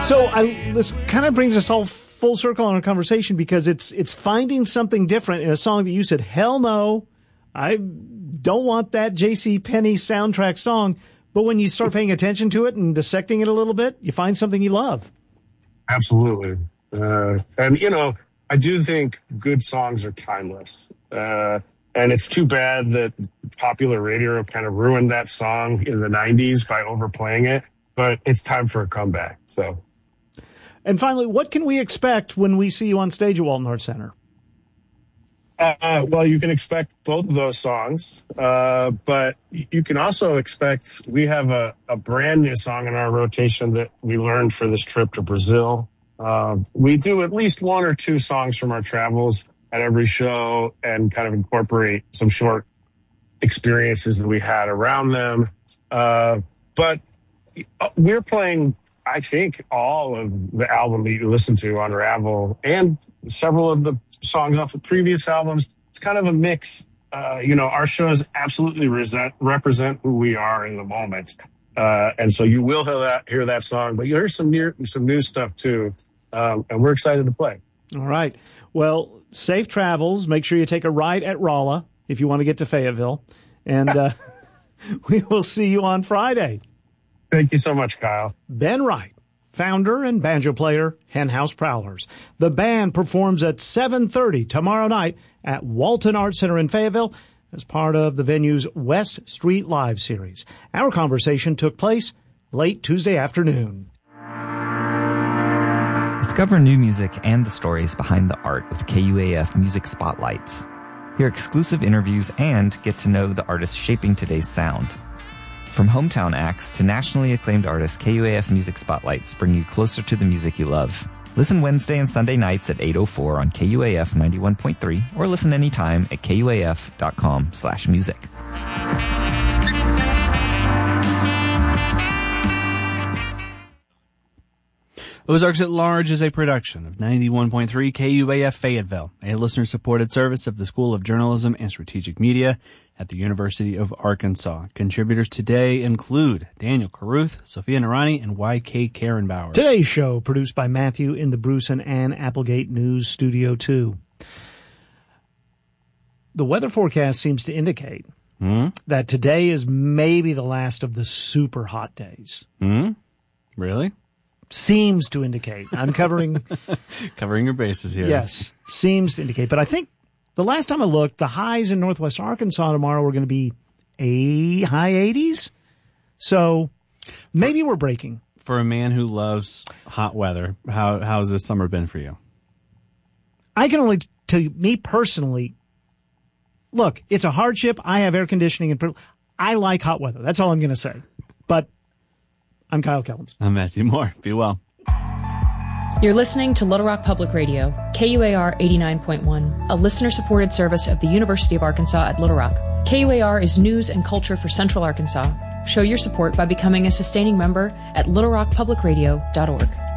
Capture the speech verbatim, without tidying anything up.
So I, this kind of brings us all full circle on our conversation, because it's it's finding something different in a song that you said, hell no, I don't want that J C Penney soundtrack song. But when you start paying attention to it and dissecting it a little bit, you find something you love. Absolutely. Uh, and, you know, I do think good songs are timeless. Uh, and it's too bad that popular radio kind of ruined that song in the nineties by overplaying it. But it's time for a comeback. So. And finally, what can we expect when we see you on stage at Walton Arts Center? Uh, well, you can expect both of those songs, uh, but you can also expect, we have a, a brand new song in our rotation that we learned for this trip to Brazil. Uh, we do at least one or two songs from our travels at every show and kind of incorporate some short experiences that we had around them. Uh, but we're playing, I think, all of the album that you listen to, Unravel, and several of the songs off the previous albums. It's kind of a mix. Uh, you know, our shows absolutely resent, represent who we are in the moment. Uh, and so you will hear that, hear that song, but you hear some new, some new stuff too. Um, and we're excited to play. All right. Well, safe travels. Make sure you take a ride at Rolla if you want to get to Fayetteville. And uh, we will see you on Friday. Thank you so much, Kyle. Ben Wright, founder and banjo player, Henhouse Prowlers. The band performs at seven thirty tomorrow night at Walton Arts Center in Fayetteville as part of the venue's West Street Live series. Our conversation took place late Tuesday afternoon. Discover new music and the stories behind the art with K U A F Music Spotlights. Hear exclusive interviews and get to know the artists shaping today's sound. From hometown acts to nationally acclaimed artists, K U A F Music Spotlights bring you closer to the music you love. Listen Wednesday and Sunday nights at eight oh four on K U A F ninety-one point three or listen anytime at K U A F dot com slash music. Ozarks at Large is a production of ninety-one point three K U A F Fayetteville, a listener-supported service of the School of Journalism and Strategic Media at the University of Arkansas. Contributors today include Daniel Caruth, Sophia Narani, and Y K Karenbauer. Today's show produced by Matthew in the Bruce and Ann Applegate News Studio two. The weather forecast seems to indicate Hmm? that today is maybe the last of the super hot days. Hmm? Really? Seems to indicate. I'm covering... Covering your bases here. Yes, seems to indicate. But I think the last time I looked, the highs in northwest Arkansas tomorrow were going to be a high eighties. So maybe we're breaking. For a man who loves hot weather, how how's this summer been for you? I can only tell you, me personally, look, it's a hardship. I have air conditioning and I like hot weather. That's all I'm going to say. But I'm Kyle Kellums. I'm Matthew Moore. Be well. You're listening to Little Rock Public Radio, K U A R eighty-nine point one, a listener-supported service of the University of Arkansas at Little Rock. K U A R is news and culture for Central Arkansas. Show your support by becoming a sustaining member at little rock public radio dot org.